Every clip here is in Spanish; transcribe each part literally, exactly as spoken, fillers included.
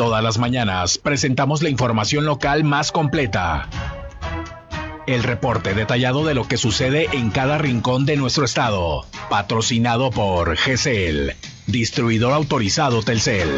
Todas las mañanas presentamos la información local más completa. El reporte detallado de lo que sucede en cada rincón de nuestro estado. Patrocinado por G C L, distribuidor autorizado Telcel.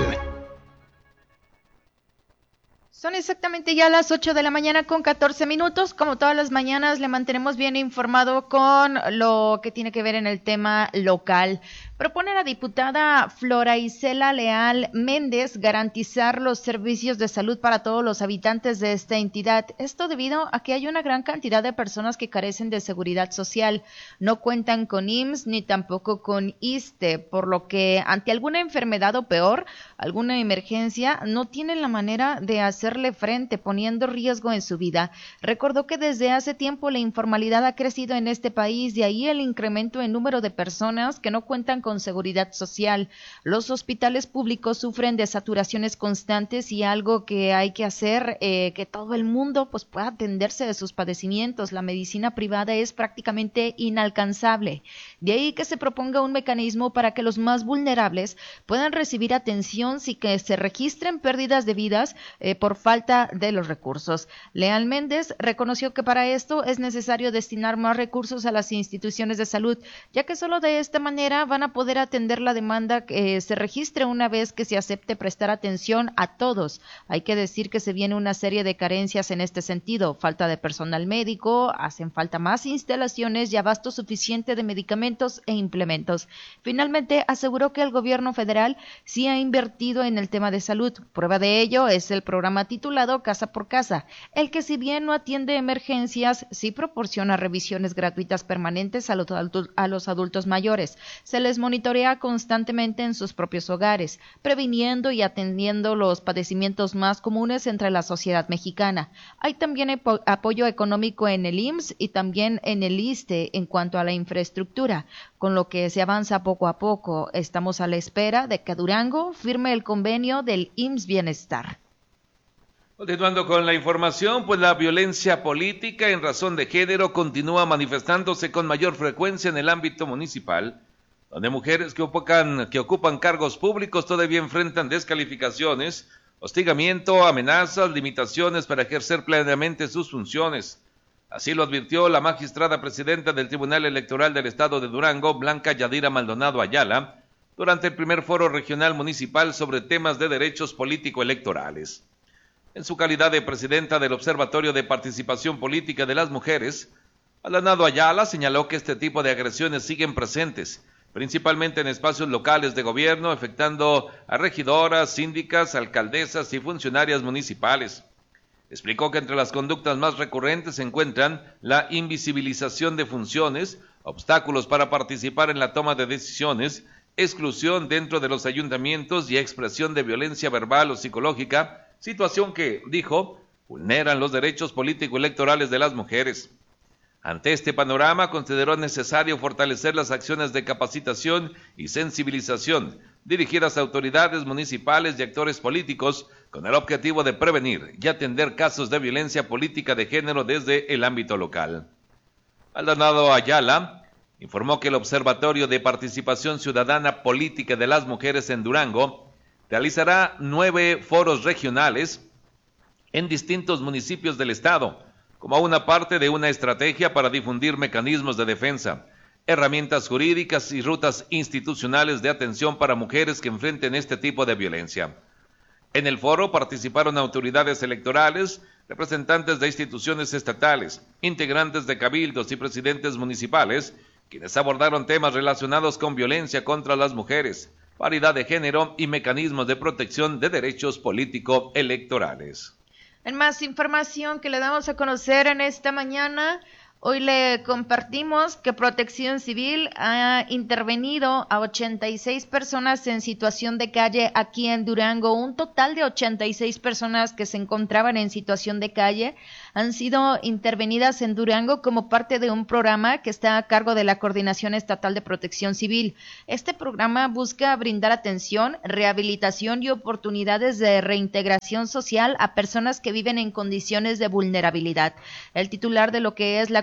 Son exactamente ya las ocho de la mañana con catorce minutos. Como todas las mañanas, le mantenemos bien informado con lo que tiene que ver en el tema local. Propone la diputada Flora Isela Leal Méndez garantizar los servicios de salud para todos los habitantes de esta entidad. Esto debido a que hay una gran cantidad de personas que carecen de seguridad social. No cuentan con I M S S ni tampoco con ISSSTE, por lo que ante alguna enfermedad o peor, alguna emergencia, no tienen la manera de hacerle frente, poniendo riesgo en su vida. Recordó que desde hace tiempo la informalidad ha crecido en este país, de ahí el incremento en número de personas que no cuentan con con seguridad social. Los hospitales públicos sufren de saturaciones constantes y algo que hay que hacer, eh, que todo el mundo pues pueda atenderse de sus padecimientos. La medicina privada es prácticamente inalcanzable. De ahí que se proponga un mecanismo para que los más vulnerables puedan recibir atención sin que se registren pérdidas de vidas eh, por falta de los recursos. Leal Méndez reconoció que para esto es necesario destinar más recursos a las instituciones de salud, ya que solo de esta manera van a poder atender la demanda que se registre una vez que se acepte prestar atención a todos. Hay que decir que se viene una serie de carencias en este sentido: falta de personal médico, hacen falta más instalaciones y abasto suficiente de medicamentos e implementos. Finalmente, aseguró que el gobierno federal sí ha invertido en el tema de salud. Prueba de ello es el programa titulado Casa por Casa, el que, si bien no atiende emergencias, sí proporciona revisiones gratuitas permanentes a los adultos, a los adultos mayores. Se les monitorea constantemente en sus propios hogares, previniendo y atendiendo los padecimientos más comunes entre la sociedad mexicana. Hay también apo- apoyo económico en el I M S S y también en el ISSSTE en cuanto a la infraestructura, con lo que se avanza poco a poco. Estamos a la espera de que Durango firme el convenio del I M S S Bienestar. Continuando con la información, pues la violencia política en razón de género continúa manifestándose con mayor frecuencia en el ámbito municipal, donde mujeres que ocupan, que ocupan cargos públicos todavía enfrentan descalificaciones, hostigamiento, amenazas, limitaciones para ejercer plenamente sus funciones. Así lo advirtió la magistrada presidenta del Tribunal Electoral del Estado de Durango, Blanca Yadira Maldonado Ayala, durante el primer foro regional municipal sobre temas de derechos político-electorales. En su calidad de presidenta del Observatorio de Participación Política de las Mujeres, Maldonado Ayala señaló que este tipo de agresiones siguen presentes, principalmente en espacios locales de gobierno, afectando a regidoras, síndicas, alcaldesas y funcionarias municipales. Explicó que entre las conductas más recurrentes se encuentran la invisibilización de funciones, obstáculos para participar en la toma de decisiones, exclusión dentro de los ayuntamientos y expresión de violencia verbal o psicológica, situación que, dijo, vulneran los derechos político-electorales de las mujeres. Ante este panorama, consideró necesario fortalecer las acciones de capacitación y sensibilización dirigidas a autoridades municipales y actores políticos con el objetivo de prevenir y atender casos de violencia política de género desde el ámbito local. Maldonado Ayala informó que el Observatorio de Participación Ciudadana Política de las Mujeres en Durango realizará nueve foros regionales en distintos municipios del estado, como una parte de una estrategia para difundir mecanismos de defensa, herramientas jurídicas y rutas institucionales de atención para mujeres que enfrenten este tipo de violencia. En el foro participaron autoridades electorales, representantes de instituciones estatales, integrantes de cabildos y presidentes municipales, quienes abordaron temas relacionados con violencia contra las mujeres, paridad de género y mecanismos de protección de derechos político-electorales. En más información que le damos a conocer en esta mañana, hoy le compartimos que Protección Civil ha intervenido a ochenta y seis personas en situación de calle aquí en Durango. Un total de ochenta y seis personas que se encontraban en situación de calle han sido intervenidas en Durango como parte de un programa que está a cargo de la Coordinación Estatal de Protección Civil. Este programa busca brindar atención, rehabilitación y oportunidades de reintegración social a personas que viven en condiciones de vulnerabilidad. El titular de lo que es la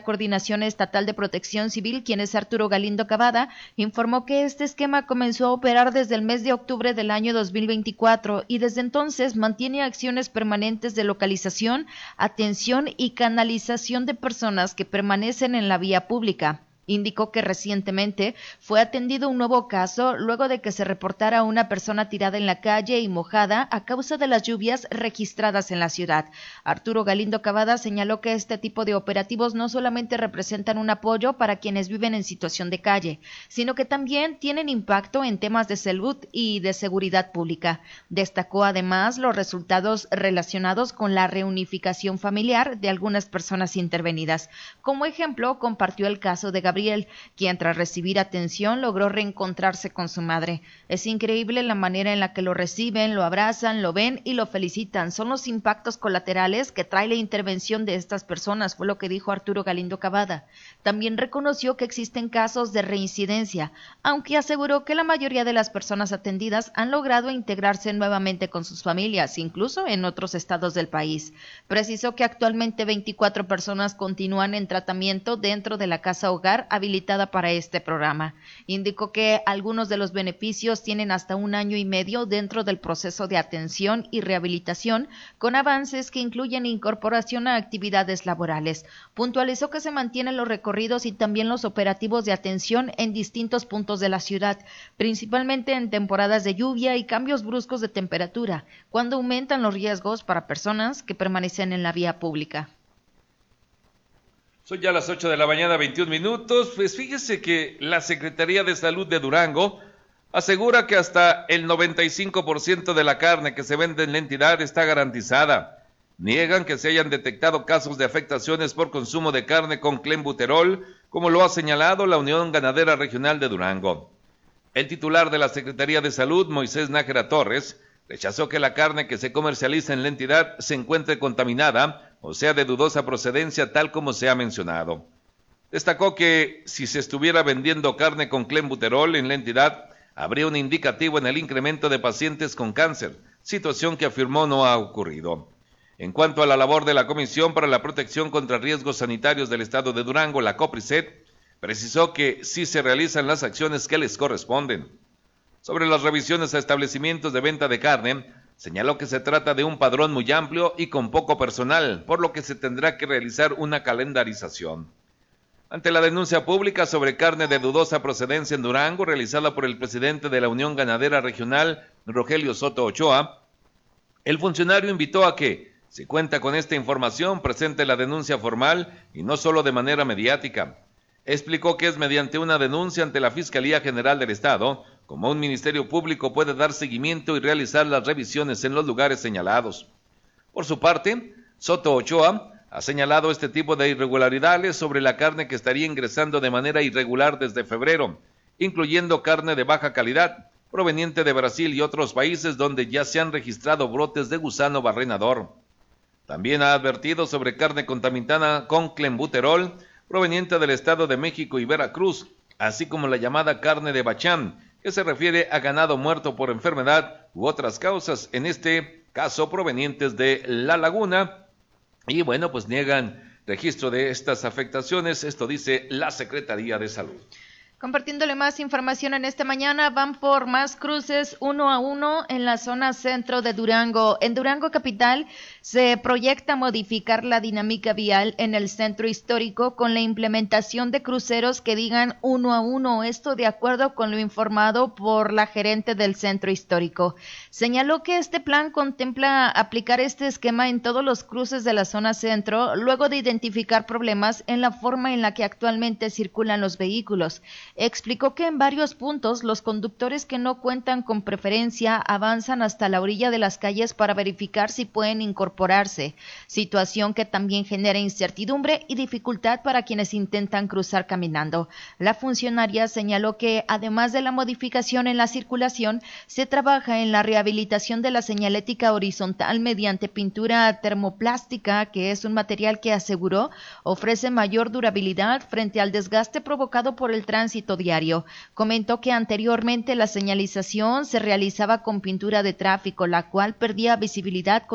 Coordinación Estatal de Protección Civil, quien es Arturo Galindo Cavada, informó que este esquema comenzó a operar desde el mes de octubre del año dos mil veinticuatro y desde entonces mantiene acciones permanentes de localización, atención y canalización de personas que permanecen en la vía pública. Indicó que recientemente fue atendido un nuevo caso luego de que se reportara una persona tirada en la calle y mojada a causa de las lluvias registradas en la ciudad. Arturo Galindo Cavada señaló que este tipo de operativos no solamente representan un apoyo para quienes viven en situación de calle, sino que también tienen impacto en temas de salud y de seguridad pública. Destacó además los resultados relacionados con la reunificación familiar de algunas personas intervenidas. Como ejemplo, compartió el caso de Gabriel Gabriel, quien tras recibir atención logró reencontrarse con su madre. Es increíble la manera en la que lo reciben, lo abrazan, lo ven y lo felicitan. Son los impactos colaterales que trae la intervención de estas personas, fue lo que dijo Arturo Galindo Cavada. También reconoció que existen casos de reincidencia, aunque aseguró que la mayoría de las personas atendidas han logrado integrarse nuevamente con sus familias, incluso en otros estados del país. Precisó que actualmente veinticuatro personas continúan en tratamiento dentro de la casa hogar habilitada para este programa. Indicó que algunos de los beneficios tienen hasta un año y medio dentro del proceso de atención y rehabilitación, con avances que incluyen incorporación a actividades laborales. Puntualizó que se mantienen los recorridos y también los operativos de atención en distintos puntos de la ciudad, principalmente en temporadas de lluvia y cambios bruscos de temperatura, cuando aumentan los riesgos para personas que permanecen en la vía pública. Son ya las ocho de la mañana, veintiún minutos. Pues fíjese que la Secretaría de Salud de Durango asegura que hasta el noventa y cinco por ciento de la carne que se vende en la entidad está garantizada. Niegan que se hayan detectado casos de afectaciones por consumo de carne con clenbuterol, como lo ha señalado la Unión Ganadera Regional de Durango. El titular de la Secretaría de Salud, Moisés Nájera Torres, rechazó que la carne que se comercializa en la entidad se encuentre contaminada o sea de dudosa procedencia, tal como se ha mencionado. Destacó que si se estuviera vendiendo carne con clenbuterol en la entidad, habría un indicativo en el incremento de pacientes con cáncer, situación que afirmó no ha ocurrido. En cuanto a la labor de la Comisión para la Protección contra Riesgos Sanitarios del Estado de Durango, la COPRISET, precisó que sí se realizan las acciones que les corresponden. Sobre las revisiones a establecimientos de venta de carne, señaló que se trata de un padrón muy amplio y con poco personal, por lo que se tendrá que realizar una calendarización. Ante la denuncia pública sobre carne de dudosa procedencia en Durango, realizada por el presidente de la Unión Ganadera Regional, Rogelio Soto Ochoa, el funcionario invitó a que, si cuenta con esta información, presente la denuncia formal y no solo de manera mediática. Explicó que es mediante una denuncia ante la Fiscalía General del Estado, como un ministerio público puede dar seguimiento y realizar las revisiones en los lugares señalados. Por su parte, Soto Ochoa ha señalado este tipo de irregularidades sobre la carne que estaría ingresando de manera irregular desde febrero, incluyendo carne de baja calidad, proveniente de Brasil y otros países donde ya se han registrado brotes de gusano barrenador. También ha advertido sobre carne contaminada con clenbuterol, proveniente del Estado de México y Veracruz, así como la llamada carne de bachán, que se refiere a ganado muerto por enfermedad u otras causas, en este caso provenientes de La Laguna, y bueno, pues niegan registro de estas afectaciones, esto dice la Secretaría de Salud. Compartiéndole más información en esta mañana, van por más cruces uno a uno en la zona centro de Durango. En Durango capital se proyecta modificar la dinámica vial en el centro histórico con la implementación de cruceros que digan uno a uno, esto de acuerdo con lo informado por la gerente del centro histórico. Señaló que este plan contempla aplicar este esquema en todos los cruces de la zona centro, luego de identificar problemas en la forma en la que actualmente circulan los vehículos. Explicó que en varios puntos los conductores que no cuentan con preferencia avanzan hasta la orilla de las calles para verificar si pueden incorporarse, situación que también genera incertidumbre y dificultad para quienes intentan cruzar caminando. La funcionaria señaló que además de la modificación en la circulación, se trabaja en la rehabilitación de la señalética horizontal mediante pintura termoplástica, que es un material que aseguró ofrece mayor durabilidad frente al desgaste provocado por el tránsito diario. Comentó que anteriormente la señalización se realizaba con pintura de tráfico, la cual perdía visibilidad con